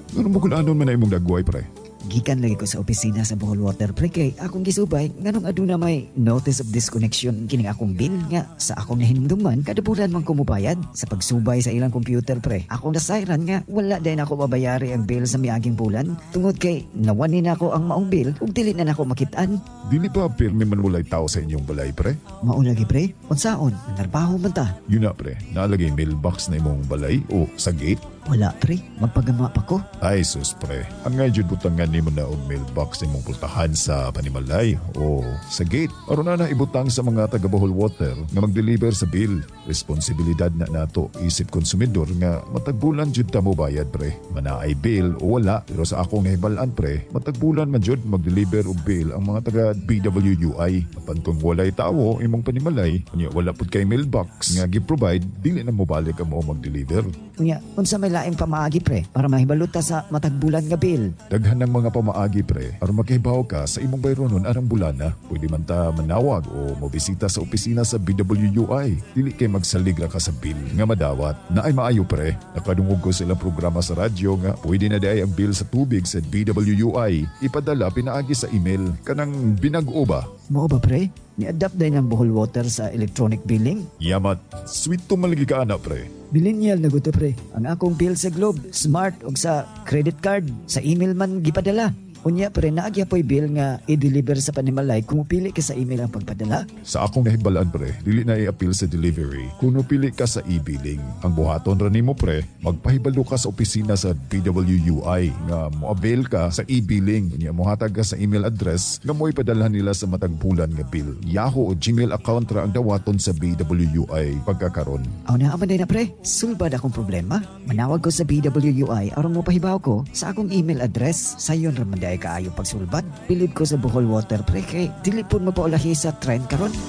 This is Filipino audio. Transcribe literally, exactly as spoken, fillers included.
Ano mo kung anon man na imong dagway, pre? Gikan lagi ko sa opisina sa Bohol Water pre kay akong gisubay nganong aduna may notice of disconnection kining akong bill nga sa akong nahinumduman kada bulan man ko mobayad sa pagsubay sa ilang computer pre. Akong nasayran nga wala din ako mabayari ang bill sa miaging bulan tungod kay nawani na ako ang maong bill ug dili na nako makitaan. Dili pa pirmi man walay tao sa inyong balay, pre? Mao lagi pre, unsaon narbaho man ta? Yun na, pre. Nalagay mailbox na imong balay o sa gate? Wala pre, magpagama pa ko. Ay sus, pre. Ang nga jud butangan nimo na og mailbox imong pultahan sa panimalay o sa gate. Aron na na ibutang sa mga taga Bohol Water nga mag-deliver sa bill. Responsibilidad na nato isip konsumidor nga matagbulan jud ta mo bayad, pre. Manaay bill o wala, pero sa akong nahibalan, pre, matagbulan man jud mag-deliver og bill ang mga taga B W U I. Apan kung walay tawo imong panimalay, unya wala pud kay mailbox nga gi-provide, dili na mo balik ang mo mag-deliver. Unya, unsa may laing pamaagi pre para mahibaluta sa matagbulan nga bill? Daghan ng mga pamaagi, pre, aron makibaw ka sa imong bayronon arang bulana. Pwede man ta manawag o mobisita sa opisina sa B W U I. Dili kay magsalig ra ka sa bill nga madawat. Naay maayo, pre. Nakadungog ko sila programa sa radyo nga pwede na diay ang bill sa tubig sa B W U I ipadala pinaagi sa email kanang binag-o ba? Mao ba pre? Ni-adapt din ang Bohol Water sa electronic billing? Yamat, sweet to malagi ka ana, pre. Millennial na guto pre. Ang akong bill sa Globe, Smart ug sa credit card, sa email man gipadala. Unya pre, naagya po'y bill nga i-deliver sa panimalay kung pili ka sa email ang pagpadala. Sa akong nahibalaan, pre, dili na i-appeal sa delivery kung pili ka sa e-billing. Ang buhaton ra nimo, pre, magpahibalo ka sa opisina sa B W U I nga mo-avail ka sa e-billing. Unya mohatag ka sa email address nga mo ipadalhan nila sa matagbulan nga bill. Yahoo o Gmail account ra ang dawaton sa B W U I pagkakaron. Aw na aman na pre, sulbad akong problema. Manawag ko sa B W U I aron mo pahibaw ko sa akong email address. Sayon ra man kaayo pagsulbad. Bilid ko sa Bohol Water pre kay dili pud mapaulahi sa trend karon.